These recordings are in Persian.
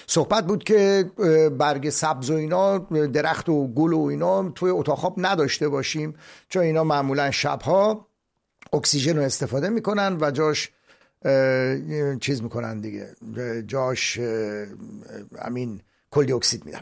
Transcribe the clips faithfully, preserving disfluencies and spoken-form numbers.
صحبت بود که برگ سبز و اینا، درخت و گل و اینا توی اتاق خواب نداشته باشیم، چون اینا معمولا شبها اکسیژن رو استفاده میکنن و جاش چیز میکنن دیگه، جاش همین کل دی اکسید میدن.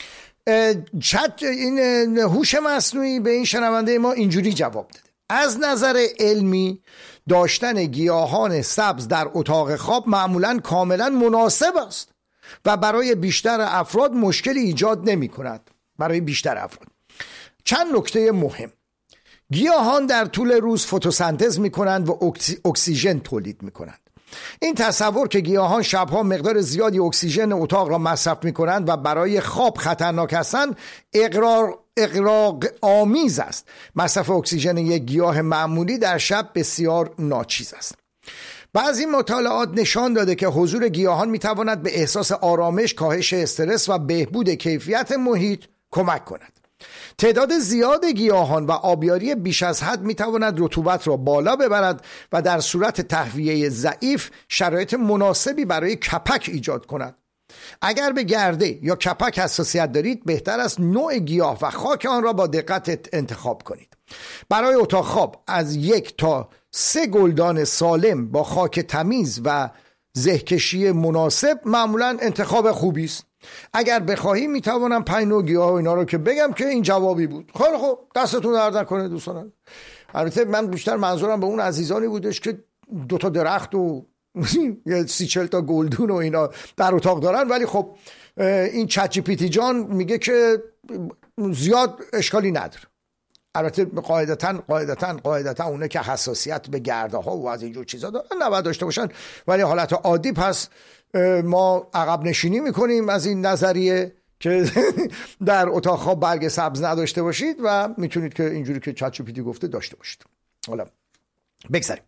چت این هوش مصنوعی به این شنونده ما اینجوری جواب داده: از نظر علمی داشتن گیاهان سبز در اتاق خواب معمولا کاملا مناسب است و برای بیشتر افراد مشکلی ایجاد نمی کند. برای بیشتر افراد چند نکته مهم: گیاهان در طول روز فتوسنتز می کنند و اکسی... اکسیژن تولید می کنند. این تصور که گیاهان شبها مقدار زیادی اکسیژن اتاق را مصرف می کنند و برای خواب خطرناک هستند اقرار اغراق آمیز است. مصرف اکسیژن یک گیاه معمولی در شب بسیار ناچیز است. بعضی مطالعات نشان داده که حضور گیاهان می تواند به احساس آرامش، کاهش استرس و بهبود کیفیت محیط کمک کند. تعداد زیاد گیاهان و آبیاری بیش از حد می تواند رطوبت را بالا ببرد و در صورت تهویه ضعیف شرایط مناسبی برای کپک ایجاد کند. اگر به گرده یا کپک حساسیت دارید، بهتر است نوع گیاه و خاک آن را با دقت انتخاب کنید. برای اتاق خواب از یک تا سه گلدان سالم با خاک تمیز و زهکشی مناسب معمولا انتخاب خوبی است. اگر بخواهی میتوانم پنج نوع گیاه و اینا رو که بگم که این جوابی بود. خیلی خوب، دستتون درد نکنه دوستان. البته من بیشتر منظورم به اون عزیزانی بودش که دو تا درخت و سی چل تا گلدون و اینا در اتاق دارن، ولی خب این چت جی پی تی جان میگه که زیاد اشکالی نداره. البته قاعدتاً قاعدتاً قاعدتاً اونه که حساسیت به گرده ها و از اینجور چیزا دارن نباید داشته باشن، ولی حالت عادی پس ما عقب نشینی میکنیم از این نظریه که در اتاق خواب برگ سبز نداشته باشید و میتونید که اینجوری که چت جی پی تی گفته داشته باشید. حالا بگذاریم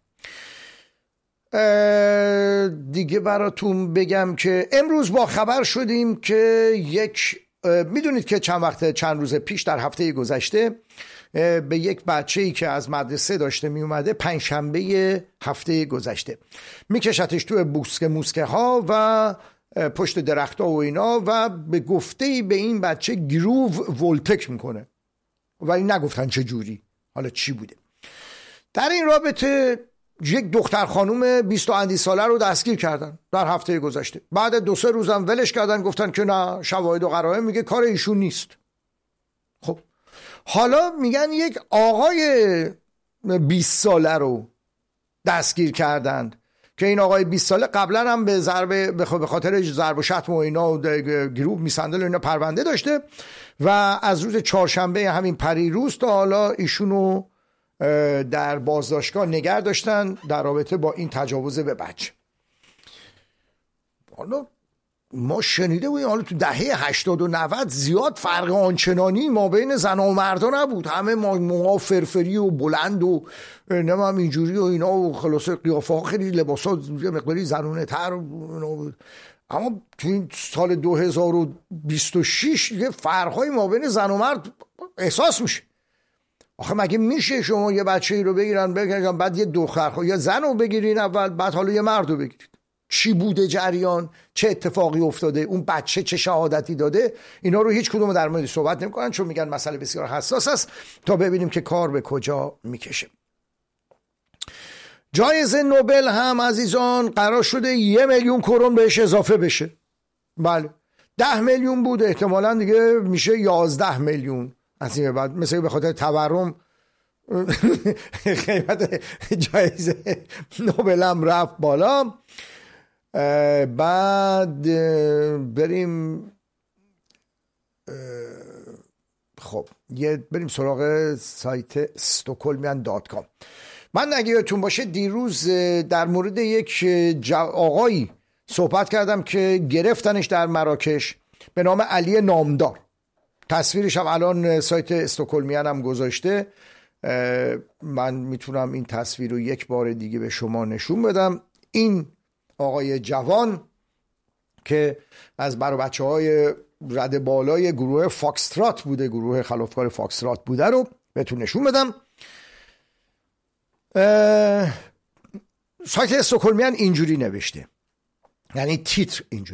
دیگه. براتون بگم که امروز با خبر شدیم که یک میدونید که چند وقت چند روز پیش در هفته گذشته به یک بچه‌ای که از مدرسه داشته می اومده پنجشنبه هفته گذشته میکشتش توی بوسکه موسکه ها و پشت درخت ها و اینا و به گفته‌ای به این بچه گروو ولتک میکنه، ولی نگفتن چه جوری، حالا چی بوده. در این رابطه یک دختر خانوم بیست و اندی ساله رو دستگیر کردن در هفته گذشته. بعد دو سه روزم ولش کردن، گفتن که نه شواهد و قرائن میگه کار ایشون نیست. خب حالا میگن یک آقای بیست ساله رو دستگیر کردند که این آقای بیست ساله قبلا هم به ضربه به خاطر ضرب و شتم و اینا و گروه میسندل و اینا پرونده داشته و از روز چهارشنبه همین پریروز تا حالا ایشونو در بازداشتگاه نگه داشتن در رابطه با این تجاوز به بچه. حالا ما شنیده بودیم حالا تو دهه هشتاد و نود زیاد فرق آنچنانی ما بین زن و مردا نبود، همه ما موها فرفری و بلند و نمیم اینجوری و اینا و خلاصه قیافه ها خیلی لباسا مقداری زنونه تر بود. اما تو این سال دو هزار و بیست و شش یه فرقهای ما بین زن و مرد احساس میشه. آخه مگه میشه شما یه بچه‌ای رو بگیرن بگیرن بعد یه دختر یا زن رو بگیرین اول بعد حالا یه مرد رو بگیرید؟ چی بوده جریان؟ چه اتفاقی افتاده؟ اون بچه چه شهادتی داده؟ اینا رو هیچ کدوم در مورد صحبت نمی‌کنن چون میگن مسئله بسیار حساس است تا ببینیم که کار به کجا میکشه. جایزه نوبل هم عزیزان قرار شده یه میلیون کرون بهش اضافه بشه. بله ده میلیون بود، احتمالاً دیگه میشه یازده میلیون. از این بعد مثلا به خاطر تورم قیمت جایزه نوبل هم رفت بالا. بعد بریم خب یه بریم سراغ سایت استکهلمیان دات کام. من اگه یادتون باشه دیروز در مورد یک آقایی صحبت کردم که گرفتنش در مراکش به نام علی نامدار. تصویرش هم الان سایت استکهلمیان هم گذاشته. من میتونم این تصویر رو یک بار دیگه به شما نشون بدم. این آقای جوان که از بر بچه های رده بالای گروه فاکسترات بوده، گروه خلافکار فاکسترات بوده رو بهتون نشون بدم. سایت استکهلمیان اینجوری نوشته، یعنی تیتر اینجوری